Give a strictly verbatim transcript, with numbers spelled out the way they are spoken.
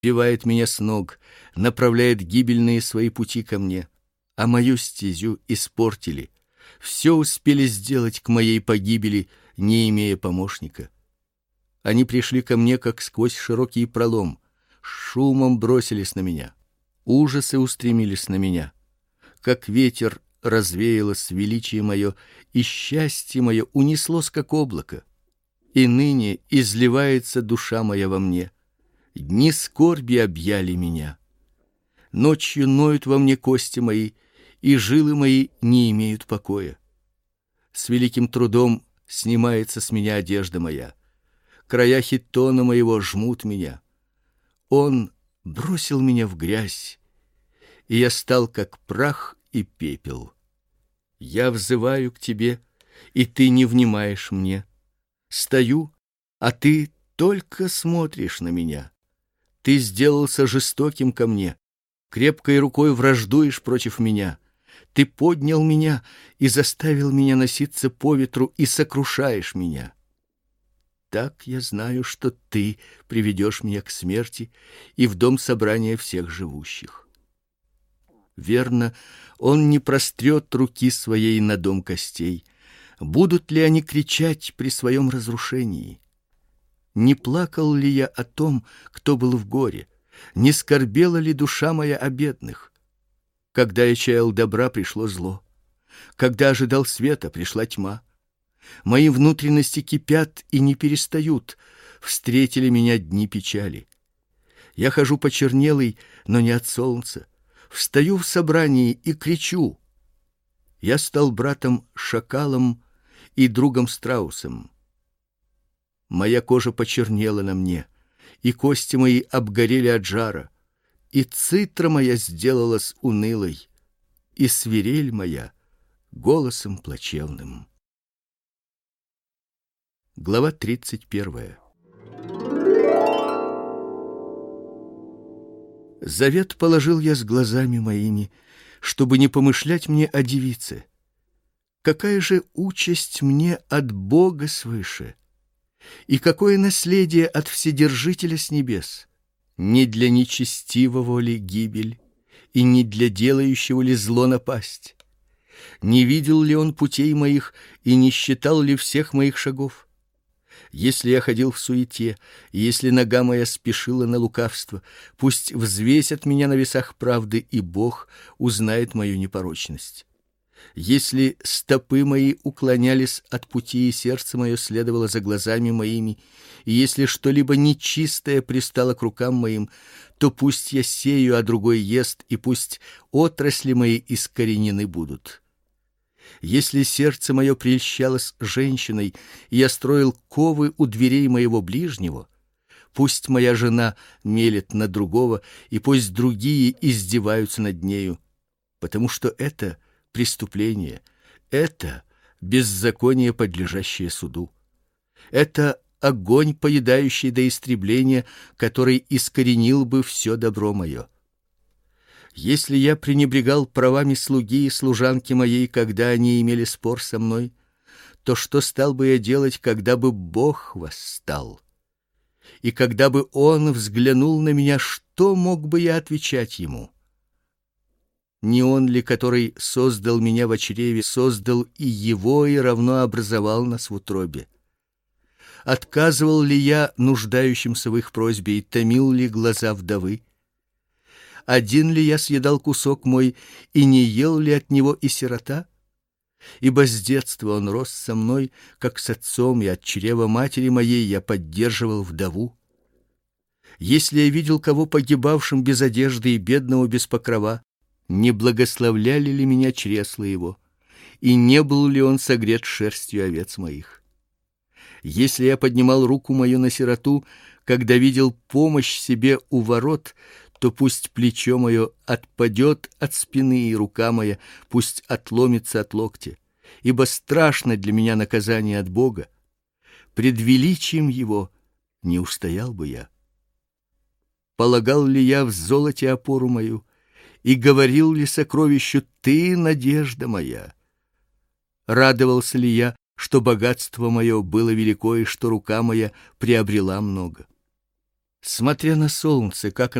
сбивает меня с ног, направляет гибельные свои пути ко мне, а мою стезю испортили. Все успели сделать к моей погибели, не имея помощника. Они пришли ко мне, как сквозь широкий пролом, шумом бросились на меня. Ужасы устремились на меня. Как ветер развеялось величие мое, и счастье мое унеслось, как облако. И ныне изливается душа моя во мне. Дни скорби объяли меня. Ночью ноют во мне кости мои, и жилы мои не имеют покоя. С великим трудом снимается с меня одежда моя. Края хитона моего жмут меня. Он бросил меня в грязь, и я стал как прах и пепел. Я взываю к тебе, и ты не внимаешь мне. Стою, а ты только смотришь на меня. Ты сделался жестоким ко мне, крепкой рукой враждуешь против меня. Ты поднял меня и заставил меня носиться по ветру и сокрушаешь меня. Так я знаю, что ты приведешь меня к смерти и в дом собрания всех живущих. Верно, он не прострет руки своей на дом костей. Будут ли они кричать при своем разрушении? Не плакал ли я о том, кто был в горе? Не скорбела ли душа моя о бедных? Когда я чаял добра, пришло зло. Когда ожидал света, пришла тьма. Мои внутренности кипят и не перестают. Встретили меня дни печали. Я хожу почернелый, но не от солнца. Встаю в собрании и кричу. Я стал братом шакалом и другом страусом. Моя кожа почернела на мне, и кости мои обгорели от жара, и цитра моя сделалась унылой, и свирель моя голосом плачевным. Глава тридцать первая. Завет положил я с глазами моими, чтобы не помышлять мне о девице. Какая же участь мне от Бога свыше? И какое наследие от Вседержителя с небес? Не для нечестивого ли гибель, и не для делающего ли зло напасть? Не видел ли он путей моих и не считал ли всех моих шагов? Если я ходил в суете, если нога моя спешила на лукавство, пусть взвесят меня на весах правды, и Бог узнает мою непорочность. Если стопы мои уклонялись от пути, и сердце мое следовало за глазами моими, и если что-либо нечистое пристало к рукам моим, то пусть я сею, а другой ест, и пусть отрасли мои искоренены будут. Если сердце мое прельщалось женщиной, и я строил ковы у дверей моего ближнего, пусть моя жена мелет на другого, и пусть другие издеваются над нею, потому что это преступление, это беззаконие, подлежащее суду. Это огонь, поедающий до истребления, который искоренил бы все добро мое. Если я пренебрегал правами слуги и служанки моей, когда они имели спор со мной, то что стал бы я делать, когда бы Бог восстал? И когда бы Он взглянул на меня, что мог бы я отвечать Ему? Не Он ли, который создал меня в чреве, создал и Его, и равно образовал нас в утробе? Отказывал ли я нуждающимся в их просьбе и томил ли глаза вдовы? Один ли я съедал кусок мой, и не ел ли от него и сирота? Ибо с детства он рос со мной, как с отцом, и от чрева матери моей я поддерживал вдову. Если я видел кого погибавшим без одежды и бедного без покрова, не благословляли ли меня чресла его, и не был ли он согрет шерстью овец моих? Если я поднимал руку мою на сироту, когда видел помощь себе у ворот, то пусть плечо мое отпадет от спины, и рука моя пусть отломится от локтя, ибо страшно для меня наказание от Бога. Пред величием Его не устоял бы я. Полагал ли я в золоте опору мою, и говорил ли сокровищу: «Ты надежда моя»? Радовался ли я, что богатство мое было велико, и что рука моя приобрела много? Смотря на солнце, как